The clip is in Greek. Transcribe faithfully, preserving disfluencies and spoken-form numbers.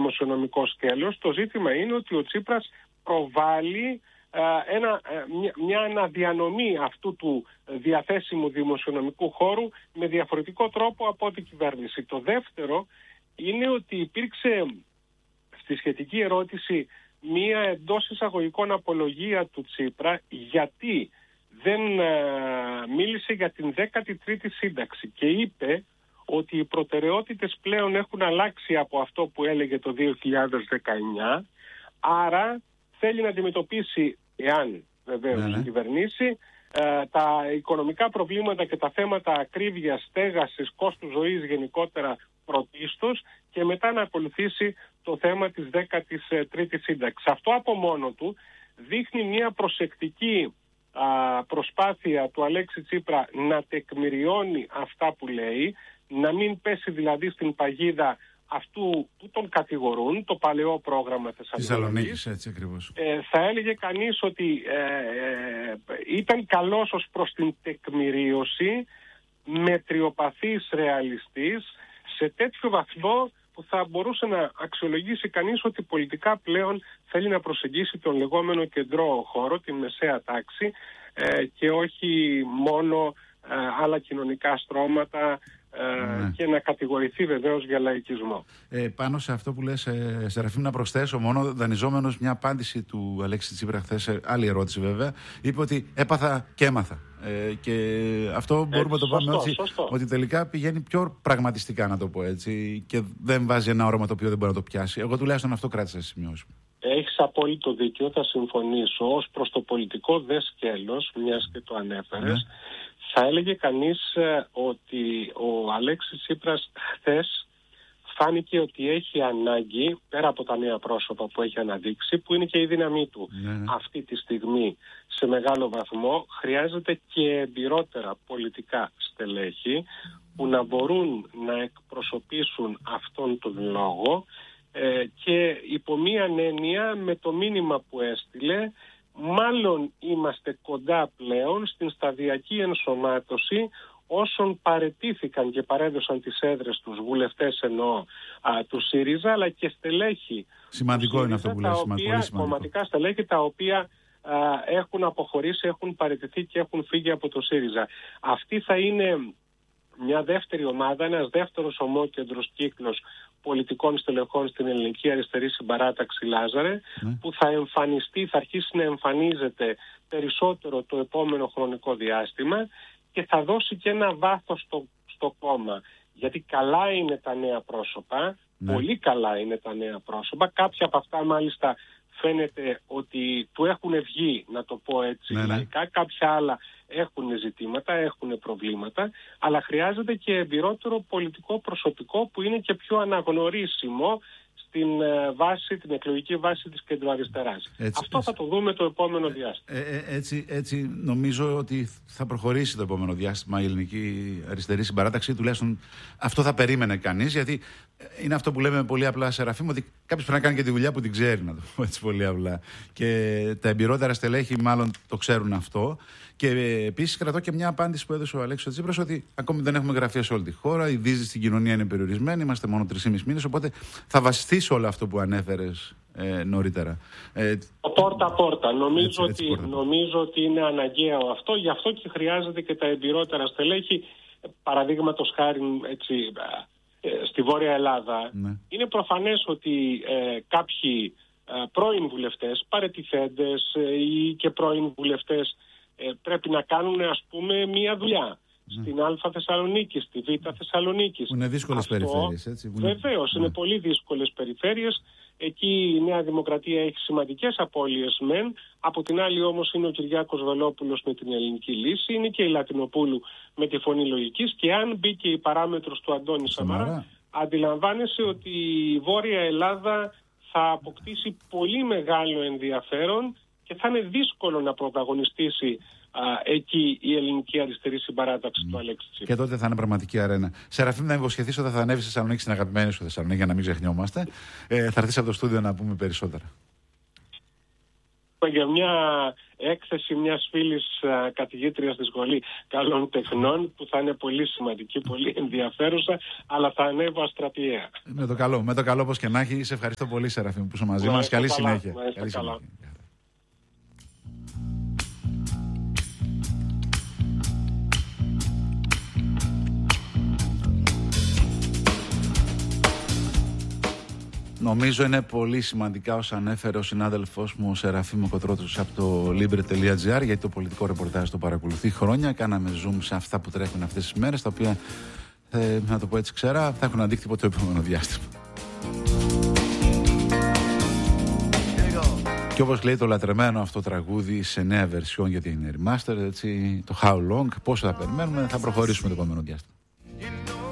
δημοσιονομικό σκέλος. Το ζήτημα είναι ότι ο Τσίπρας προβάλλει Ένα, μια, μια αναδιανομή αυτού του διαθέσιμου δημοσιονομικού χώρου με διαφορετικό τρόπο από την κυβέρνηση. Το δεύτερο είναι ότι υπήρξε στη σχετική ερώτηση μια εντός εισαγωγικών απολογία του Τσίπρα γιατί δεν uh, μίλησε για την δέκατη τρίτη σύνταξη και είπε ότι οι προτεραιότητες πλέον έχουν αλλάξει από αυτό που έλεγε το δύο χιλιάδες δεκαεννιά, άρα θέλει να αντιμετωπίσει, εάν βεβαίως ναι, ναι. κυβερνήσει, ε, τα οικονομικά προβλήματα και τα θέματα ακρίβειας, στέγασης, κόστου ζωής γενικότερα πρωτίστως και μετά να ακολουθήσει το θέμα της δέκατης τρίτης σύνταξης. Αυτό από μόνο του δείχνει μια προσεκτική α, προσπάθεια του Αλέξη Τσίπρα να τεκμηριώνει αυτά που λέει, να μην πέσει δηλαδή στην παγίδα αυτού που τον κατηγορούν, το παλαιό πρόγραμμα Θεσσαλονίκης. Έτσι ακριβώς. Ε, θα έλεγε κανείς ότι ε, ε, ήταν καλός ως προς την τεκμηρίωση, μετριοπαθής ρεαλιστής, σε τέτοιο βαθμό που θα μπορούσε να αξιολογήσει κανείς ότι πολιτικά πλέον θέλει να προσεγγίσει τον λεγόμενο κεντρό χώρο, την μεσαία τάξη, ε, και όχι μόνο ε, άλλα κοινωνικά στρώματα, ναι. και να κατηγορηθεί βεβαίως για λαϊκισμό. Ε, πάνω σε αυτό που λες, ε, Σεραφείμ, να προσθέσω μόνο, δανειζόμενος μια απάντηση του Αλέξη Τσίπρα χθες, άλλη ερώτηση βέβαια, είπε ότι έπαθα και έμαθα. Ε, και αυτό μπορούμε ε, να το πάμε ότι, ότι τελικά πηγαίνει πιο πραγματιστικά, να το πω έτσι, και δεν βάζει ένα όραμα το οποίο δεν μπορεί να το πιάσει. Εγώ τουλάχιστον αυτό κράτησα στις σημειώσεις μου. Έχεις απόλυτο δίκιο, θα συμφωνήσω. Ως προς το πολιτικό δε σκέλος, μιας και το ανέφερες, ναι. θα έλεγε κανείς ε, ότι ο Αλέξης Τσίπρας χθες φάνηκε ότι έχει ανάγκη, πέρα από τα νέα πρόσωπα που έχει αναδείξει, που είναι και η δύναμή του ναι. αυτή τη στιγμή σε μεγάλο βαθμό, χρειάζεται και εμπειρότερα πολιτικά στελέχη που να μπορούν να εκπροσωπήσουν αυτόν τον λόγο ε, και υπό μίαν έννοια με το μήνυμα που έστειλε, μάλλον είμαστε κοντά πλέον στην σταδιακή ενσωμάτωση όσων παραιτήθηκαν και παρέδωσαν τις έδρες τους, βουλευτές εννοώ α, του ΣΥΡΙΖΑ, αλλά και στελέχη σημαντικό είναι αυτό που λες, σημαντικό, κομματικά στελέχη τα οποία α, έχουν αποχωρήσει, έχουν παραιτηθεί και έχουν φύγει από το ΣΥΡΙΖΑ. Αυτή θα είναι μια δεύτερη ομάδα, ένας δεύτερος ομόκεντρος κύκλος πολιτικών στελεχών στην ελληνική αριστερή συμπαράταξη, Λάζαρε, ναι. που θα εμφανιστεί, θα αρχίσει να εμφανίζεται περισσότερο το επόμενο χρονικό διάστημα και θα δώσει και ένα βάθος στο, στο κόμμα. Γιατί καλά είναι τα νέα πρόσωπα, ναι. πολύ καλά είναι τα νέα πρόσωπα, κάποια από αυτά μάλιστα φαίνεται ότι του έχουν βγει, να το πω έτσι ναι, λαϊκά, ναι. κάποια άλλα έχουν ζητήματα, έχουν προβλήματα, αλλά χρειάζεται και εμπειρότερο πολιτικό προσωπικό που είναι και πιο αναγνωρίσιμο στην βάση, την εκλογική βάση της κεντροαριστεράς. Έτσι, Αυτό έτσι. θα το δούμε το επόμενο διάστημα. Ε, ε, έτσι, έτσι νομίζω ότι θα προχωρήσει το επόμενο διάστημα η ελληνική αριστερή συμπαράταξη, τουλάχιστον αυτό θα περίμενε κανείς, γιατί είναι αυτό που λέμε με πολύ απλά, Σεραφείμ, ότι κάποιος πρέπει να κάνει και τη δουλειά που την ξέρει, να το πω έτσι πολύ απλά. Και τα εμπειρότερα στελέχη μάλλον το ξέρουν αυτό. Και επίσης κρατώ και μια απάντηση που έδωσε ο Αλέξης Τσίπρας ότι ακόμη δεν έχουμε γραφεία σε όλη τη χώρα, η δίζη στην κοινωνία είναι περιορισμένη, είμαστε μόνο τρεις και μισό μήνες, οπότε θα βασιστεί σε όλο αυτό που ανέφερες ε, νωρίτερα. Ε, Πόρτα-πόρτα. Νομίζω, έτσι, έτσι, ότι, πόρτα. νομίζω ότι είναι αναγκαίο αυτό, γι' αυτό και χρειάζεται και τα εμπειρότερα στελέχη, παραδείγματος χάρη έτσι, στη Βόρεια Ελλάδα. Ναι. Είναι προφανές ότι ε, κάποιοι ε, πρώην βουλευτές, παραιτηθέντες ε, ή και πρώην βουλευτές ε, πρέπει να κάνουν, ας πούμε, μία δουλειά. Ναι. Στην Α Θεσσαλονίκη, στη Β Θεσσαλονίκη. Που είναι δύσκολες Αυτό, περιφέρειες, έτσι. Βεβαίως, ναι. είναι πολύ δύσκολες περιφέρειες. Εκεί η Νέα Δημοκρατία έχει σημαντικές απώλειες μεν. Από την άλλη όμως είναι ο Κυριάκος Βελόπουλος με την Ελληνική Λύση, είναι και η Λατινοπούλου με τη Φωνή Λογικής, και αν μπήκε η παράμετρος του Αντώνη Σαμαρά, Σαμαρά, αντιλαμβάνεσαι ότι η Βόρεια Ελλάδα θα αποκτήσει πολύ μεγάλο ενδιαφέρον και θα είναι δύσκολο να πρωταγωνιστήσει α, εκεί η ελληνική αριστερή συμπαράταξη mm. του Αλέξη Τσίπρα. Και τότε θα είναι πραγματική αρένα. Σεραφείμ, να υποσχεθείς ότι θα ανέβεις στη Θεσσαλονίκη, στην αγαπημένη σου Θεσσαλονίκη, για να μην ξεχνιόμαστε. Ε, θα έρθεις από το στούντιο να πούμε περισσότερα. για μια έκθεση μιας φίλης uh, καθηγήτριας στη Σχολή Καλών Τεχνών που θα είναι πολύ σημαντική, πολύ ενδιαφέρουσα, αλλά θα ανέβω αστραπιαία. Με το καλό, με το καλό όπως και να έχει. Σε ευχαριστώ πολύ, Σεραφείμ, που είσαι μαζί μας. Καλή συνέχεια. Καλή συνέχεια. Νομίζω είναι πολύ σημαντικά όσα ανέφερε ο συνάδελφός μου ο Σεραφείμ Κοτρώτος από το libre τελεία gr, γιατί το πολιτικό ρεπορτάζ το παρακολουθεί χρόνια. Κάναμε zoom σε αυτά που τρέχουν αυτές τις μέρες, τα οποία, ε, να το πω έτσι ξέρα, θα έχουν αντίκτυπο το επόμενο διάστημα. Και όπως λέει το λατρεμένο αυτό τραγούδι σε νέα βερσιόν, γιατί είναι remastered, έτσι, το How Long, πόσο θα περιμένουμε, θα προχωρήσουμε το επόμενο διάστημα.